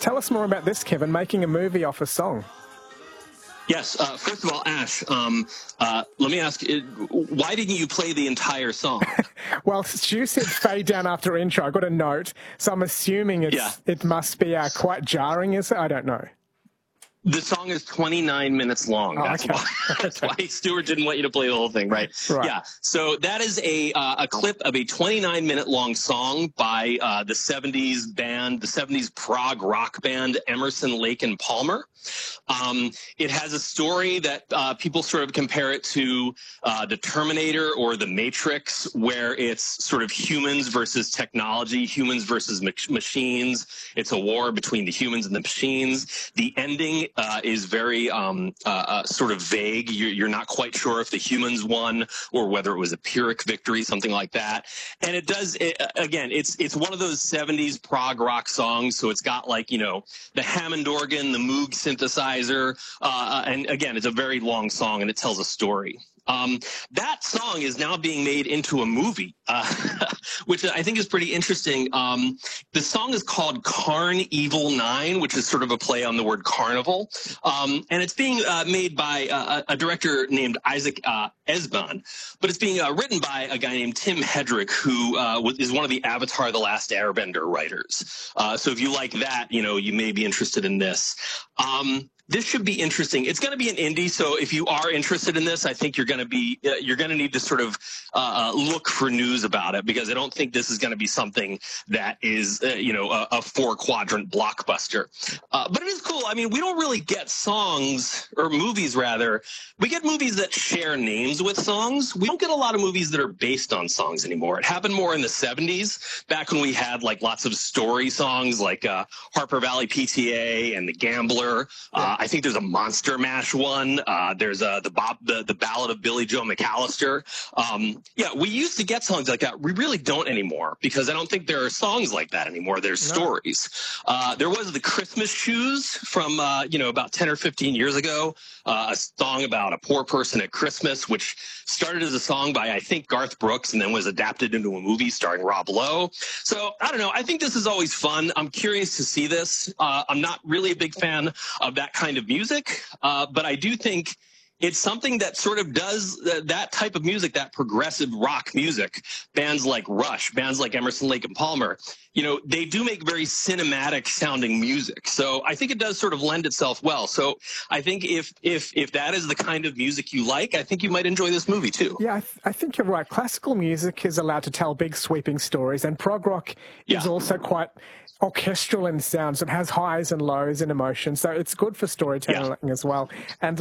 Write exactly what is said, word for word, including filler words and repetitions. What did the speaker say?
Tell us more about this, Kevin, making a movie off a song. Yes. Uh, first of all, Ash, um, uh, let me ask, why didn't you play the entire song? Well, Stu said fade down after intro. I got a note, so I'm assuming it's, yeah. it must be uh, quite jarring, is it? I don't know. The song is twenty-nine minutes long. Oh, that's okay. why. That's why Stuart didn't want you to play the whole thing, right? Right. Yeah. So that is a uh, a clip of a twenty-nine minute long song by uh, the seventies band, the seventies prog rock band Emerson, Lake and Palmer. Um, it has a story that uh, people sort of compare it to uh, the Terminator or the Matrix, where it's sort of humans versus technology, humans versus ma machines. It's a war between the humans and the machines. The ending uh, is very um, uh, uh, sort of vague. You're, you're not quite sure if the humans won or whether it was a Pyrrhic victory, something like that. And it does, it, again, it's it's one of those seventies prog rock songs. So it's got like, you know, the Hammond organ, the Moog synthesizer. Uh, and again, it's a very long song and it tells a story. Um, that song is now being made into a movie, uh, which I think is pretty interesting. Um, the song is called Carn Evil Nine, which is sort of a play on the word carnival. Um, and it's being uh, made by uh, a director named Isaac uh, Esban, but it's being uh, written by a guy named Tim Hedrick, who uh, is one of the Avatar: The Last Airbender writers. Uh, so if you like that, you know, you may be interested in this. Um, This should be interesting. It's going to be an indie, so if you are interested in this, I think you're going to be uh, you're going to need to sort of uh, look for news about it, because I don't think this is going to be something that is uh, you know a, a four quadrant blockbuster. Uh, but it is cool. I mean, we don't really get songs or movies rather. We get movies that share names with songs. We don't get a lot of movies that are based on songs anymore. It happened more in the seventies, back when we had like lots of story songs like uh, Harper Valley P T A and The Gambler. Uh, I think there's a Monster Mash one. Uh, there's uh, the Bob, the, the Ballad of Billy Joe McAllister. Um, yeah, we used to get songs like that. We really don't anymore, because I don't think there are songs like that anymore. There's no. stories. Uh, there was the Christmas Shoes from, uh, you know, about ten or fifteen years ago, uh, a song about a poor person at Christmas, which started as a song by, I think, Garth Brooks, and then was adapted into a movie starring Rob Lowe. So I don't know. I think this is always fun. I'm curious to see this. Uh, I'm not really a big fan of that kind of music, uh, but I do think it's something that sort of does th that type of music, that progressive rock music. Bands like Rush, bands like Emerson, Lake and Palmer, you know, they do make very cinematic sounding music. So I think it does sort of lend itself well. So I think if if if that is the kind of music you like, I think you might enjoy this movie too. Yeah, I, th I think you're right. Classical music is allowed to tell big sweeping stories, and prog rock yeah. is also quite orchestral in sounds. It has highs and lows and emotions, so it's good for storytelling yeah. as well. And